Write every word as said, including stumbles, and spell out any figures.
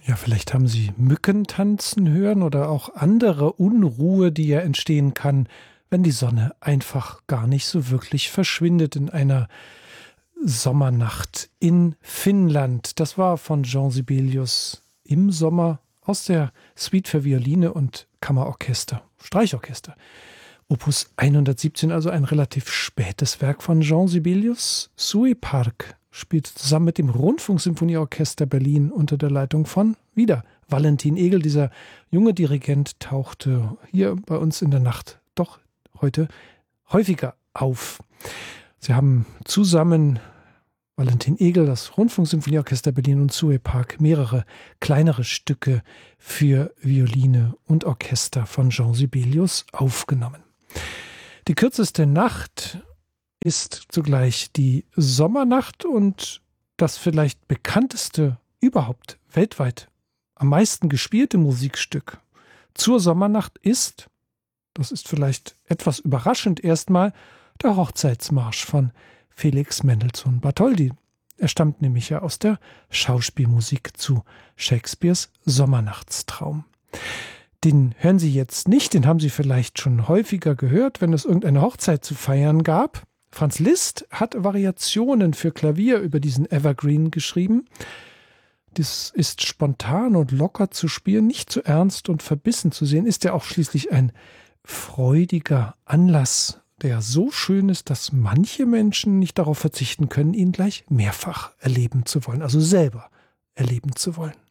Ja, vielleicht haben Sie Mücken tanzen hören oder auch andere Unruhe, die ja entstehen kann, wenn die Sonne einfach gar nicht so wirklich verschwindet in einer Sommernacht in Finnland. Das war von Jean Sibelius im Sommer aus der Suite für Violine und Kammerorchester, Streichorchester. Opus hundertsiebzehn, also ein relativ spätes Werk von Jean Sibelius. Sue Park spielt zusammen mit dem Rundfunksymphonieorchester Berlin unter der Leitung von wieder Valentin Egel. Dieser junge Dirigent tauchte hier bei uns in der Nacht doch heute häufiger auf. Sie haben zusammen, Valentin Egel, das Rundfunksymphonieorchester Berlin und Sue Park, mehrere kleinere Stücke für Violine und Orchester von Jean Sibelius aufgenommen. Die kürzeste Nacht ist zugleich die Sommernacht und das vielleicht bekannteste überhaupt weltweit am meisten gespielte Musikstück zur Sommernacht ist, das ist vielleicht etwas überraschend erstmal, der Hochzeitsmarsch von Felix Mendelssohn Bartholdy. Er stammt nämlich ja aus der Schauspielmusik zu Shakespeares Sommernachtstraum. Den hören Sie jetzt nicht, den haben Sie vielleicht schon häufiger gehört, wenn es irgendeine Hochzeit zu feiern gab. Franz Liszt hat Variationen für Klavier über diesen Evergreen geschrieben. Das ist spontan und locker zu spielen, nicht zu ernst und verbissen zu sehen, ist ja auch schließlich ein freudiger Anlass, der so schön ist, dass manche Menschen nicht darauf verzichten können, ihn gleich mehrfach erleben zu wollen, also selber erleben zu wollen.